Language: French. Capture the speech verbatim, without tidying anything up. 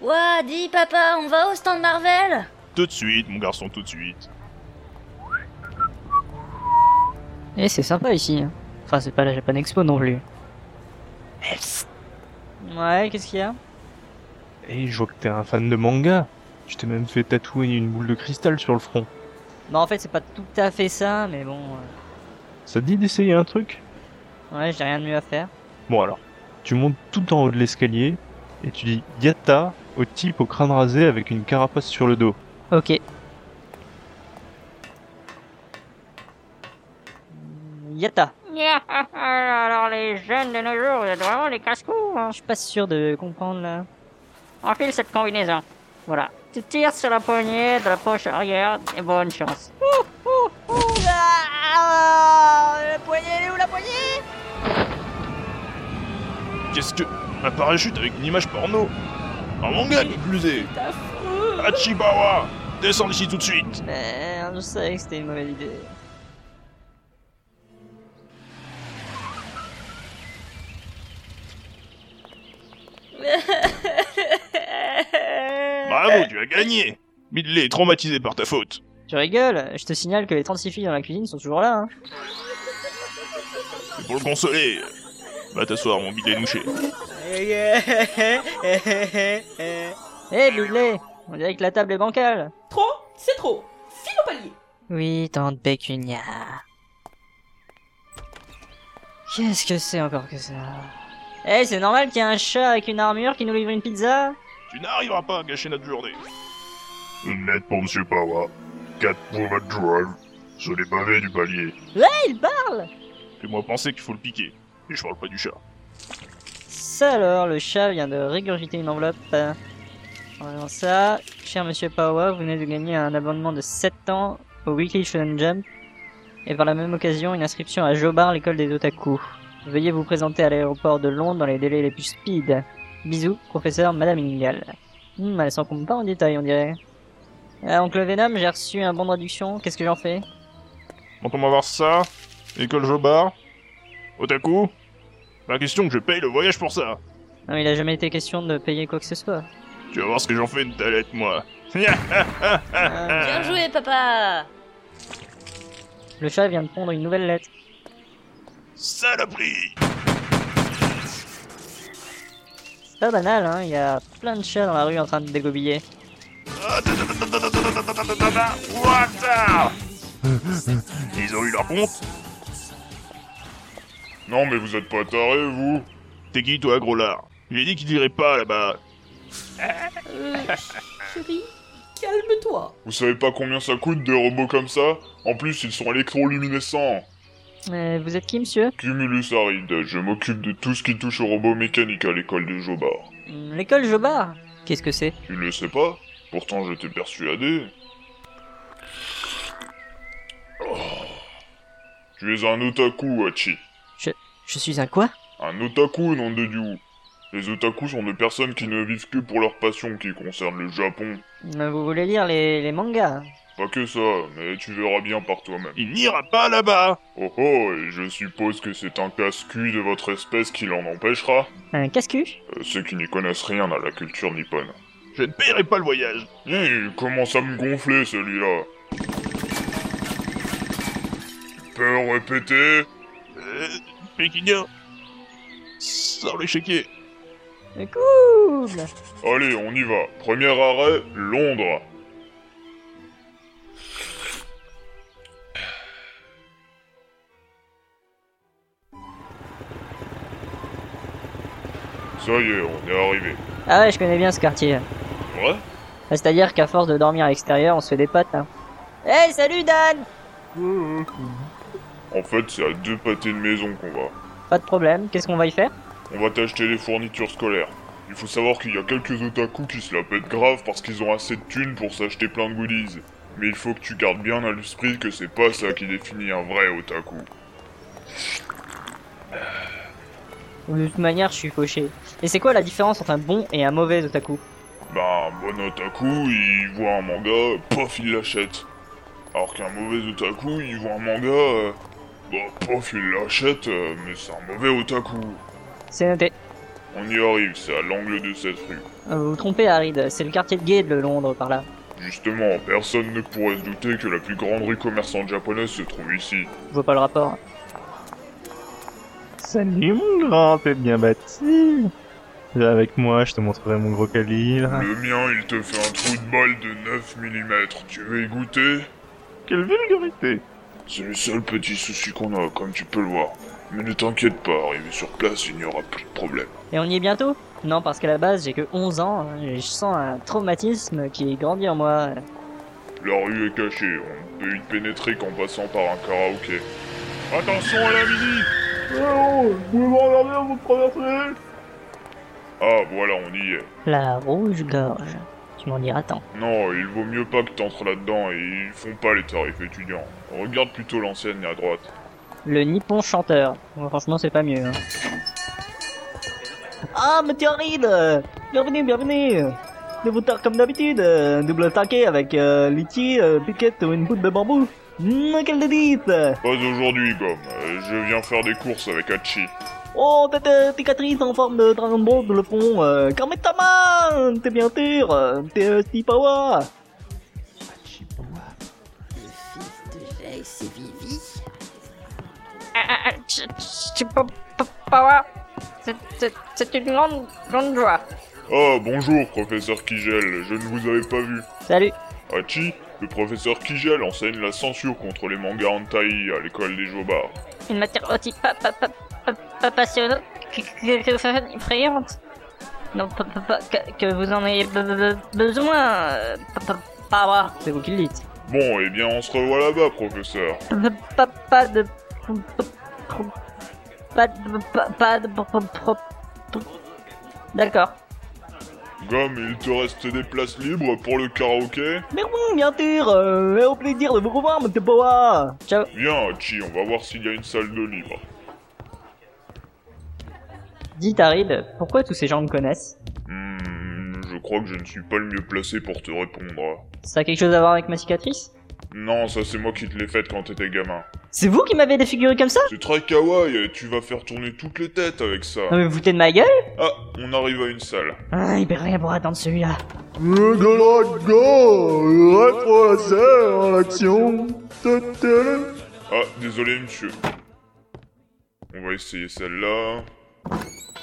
Ouah, dis papa, on va au stand Marvel? Tout de suite, mon garçon, tout de suite. Eh, c'est sympa ici. hein. Enfin, c'est pas la Japan Expo non plus. Ouais, qu'est-ce qu'il y a? Et je vois que t'es un fan de manga. Tu t'es même fait tatouer une boule de cristal sur le front. Bah en fait, c'est pas tout à fait ça, mais bon... euh, Ça te dit d'essayer un truc? Ouais, j'ai rien de mieux à faire. Bon alors, tu montes tout en haut de l'escalier et tu dis Yatta au type au crâne rasé avec une carapace sur le dos. Ok. Yatta. Alors les jeunes de nos jours, vous êtes vraiment des casse-cous, hein. Je suis pas sûr de comprendre là. Enfile cette combinaison. Voilà. Tu tires sur la poignée de la poche arrière et bonne chance. Ah, la poignée, elle est où la poignée? Qu'est-ce que... Un parachute avec une image porno? Un manga qui plus est. Hachibawa, descends d'ici tout de suite. Merde, je savais que c'était une mauvaise idée. Bravo, tu as gagné. Midley est traumatisé par ta faute. Tu rigoles? Je te signale que les trente-six filles dans la cuisine sont toujours là, hein. Et pour le consoler, va t'asseoir, mon Midley nouché. Eh, Bidley, on dirait que la table est bancale. Trop, c'est trop. File au palier. Oui, tante Pécunia. Qu'est-ce que c'est encore que ça? Eh, c'est normal qu'il y ait un chat avec une armure qui nous livre une pizza? Tu n'arriveras pas à gâcher notre journée. Une lettre pour Monsieur Pawa. quatre pour votre drive. Sur les pavés du palier. Ouais, il parle! Fais-moi penser qu'il faut le piquer. Et je parle pas du chat. Ça alors, le chat vient de régurgiter une enveloppe. Voyons ça. Cher Monsieur Pawa, vous venez de gagner un abonnement de sept ans au Weekly Shonen Jump. Et par la même occasion, une inscription à Jobar, l'école des otaku. Veuillez vous présenter à l'aéroport de Londres dans les délais les plus speed. Bisous, professeur Madame Ingal. Hmm, elle s'en compte pas en détail, on dirait. Ah, oncle Venom, j'ai reçu un bon de réduction, qu'est-ce que j'en fais? Quand on va voir ça, école Jobar, Otaku, pas question que je paye le voyage pour ça. Non, il a jamais été question de payer quoi que ce soit. Tu vas voir ce que j'en fais de ta lettre, moi. Bien joué papa! Le chat vient de pondre une nouvelle lettre. Saloperie! C'est pas banal, hein, il y a plein de chats dans la rue en train de dégobiller. What the... Ils ont eu leur compte? Non mais vous êtes pas tarés, vous? T'es qui, toi, gros lard? J'ai dit qu'il irait pas, là-bas. Euh, chérie, calme-toi. Vous savez pas combien ça coûte des robots comme ça? En plus, ils sont électroluminescents. Euh, vous êtes qui, monsieur? Cumulus Aride, je m'occupe de tout ce qui touche aux robots mécaniques à l'école de Jobar. Hmm, L'école Jobar? Qu'est-ce que c'est? Tu le sais pas? Pourtant j'étais persuadé. Oh. Tu es un otaku, Hachi. Je... je suis un quoi? Un otaku, nom de Dieu. Les otaku sont des personnes qui ne vivent que pour leur passion qui concerne le Japon. Euh, Vous voulez lire les, les mangas? Pas que ça, mais tu verras bien par toi-même. Il n'ira pas là-bas. Oh oh, et je suppose que c'est un casse-cul de votre espèce qui l'en empêchera. Un casse-cul? Euh, ceux qui n'y connaissent rien à la culture nippone. Je ne paierai pas le voyage. Hé, il commence à me gonfler celui-là. Tu peux répéter? Euh... Pékinien. Sors l'échiquier. C'est cool! Allez, on y va. Premier arrêt, Londres. Ça y est, on est arrivé. Ah ouais, je connais bien ce quartier. Ouais? Ah, c'est-à-dire qu'à force de dormir à l'extérieur, on se fait des potes, hein. Hey, salut Dan! En fait, c'est à deux pâtés de maison qu'on va. Pas de problème, qu'est-ce qu'on va y faire? On va t'acheter les fournitures scolaires. Il faut savoir qu'il y a quelques otaku qui se la pètent grave parce qu'ils ont assez de thunes pour s'acheter plein de goodies. Mais il faut que tu gardes bien à l'esprit que c'est pas ça qui définit un vrai otaku. De toute manière, je suis fauché. Et c'est quoi la différence entre un bon et un mauvais otaku? Bah, un bon otaku, il voit un manga, pof, il l'achète. Alors qu'un mauvais otaku, il voit un manga, euh, bah, pof, il l'achète, euh, mais c'est un mauvais otaku. C'est noté. On y arrive, c'est à l'angle de cette rue. Euh, Vous vous trompez, Harid, c'est le quartier de Gay de Londres par là. Justement, personne ne pourrait se douter que la plus grande rue commerçante japonaise se trouve ici. Je vois pas le rapport. Salut mon grand, t'es bien bâti. Viens avec moi, je te montrerai mon gros calibre. Le mien, il te fait un trou de balle de neuf millimètres. Tu veux y goûter? Quelle vulgarité! C'est le seul petit souci qu'on a, comme tu peux le voir. Mais ne t'inquiète pas, arrivé sur place, il n'y aura plus de problème. Et on y est bientôt? Non, parce qu'à la base, j'ai que onze ans, hein, et je sens un traumatisme qui grandit en moi. La rue est cachée, on ne peut y pénétrer qu'en passant par un karaoké. Attention à la mini! Oh, vous pouvez me regarder avant de traverser? Ah, voilà, on y est. La rouge-gorge. Tu m'en diras tant. Non, il vaut mieux pas que t'entres là-dedans et ils font pas les tarifs étudiants. Regarde plutôt l'enseigne à droite. Le Nippon chanteur. Bon, franchement, c'est pas mieux. Hein. Ah, monsieur Harid! Bienvenue, bienvenue! De vous taire comme d'habitude, euh, double taquet avec euh, litchi, euh, piquette ou une boule de bambou. Mmh, quelle dédite! Pas aujourd'hui, Gomme. Euh, je viens faire des courses avec Hachi. Oh, t'es euh, cicatrice en forme de Dragon Ball de le front. Euh, Kametama! T'es bien sûr! euh, T'es euh, Stipawa! Le fils de Jace et Vivi. Ah, ah, ah, tu- tu peux pas. C'est- c'est- C'est une grande, grande joie. Ah, bonjour, professeur Kigel. Je ne vous avais pas vu. Salut! Hachi, le professeur Kigel enseigne la censure contre les mangas hentai à l'école des Jobards. Une matière aussi pas, pas, pas, pas, pas passionnante que, que, que effrayante. Non, pas, pas, pas, que, que vous en ayez be- be- besoin. euh, Pas, pas, pas, C'est vous qui le dites. Bon, eh bien, on se revoit là-bas, professeur. pas, pas, pas de... Pas de... Pas, pas de... D'accord. Gomme, il te reste des places libres pour le karaoké? Mais oui, bien sûr! Euh, et au plaisir de vous revoir, monsieur Powa! Ciao! Viens, Hachi, on va voir s'il y a une salle de libre. Dis Harid, pourquoi tous ces gens me connaissent? Hmm, je crois que je ne suis pas le mieux placé pour te répondre. Ça a quelque chose à voir avec ma cicatrice? Non, ça c'est moi qui te l'ai faite quand t'étais gamin. C'est vous qui m'avez défiguré comme ça? C'est très kawaii, tu vas faire tourner toutes les têtes avec ça. Non mais vous foutez de ma gueule? Ah, on arrive à une salle. Ah, il peut rien pour attendre celui-là. Le Galaga, rétro laser en action. Ta-ta-da. Ah, désolé monsieur. On va essayer celle-là.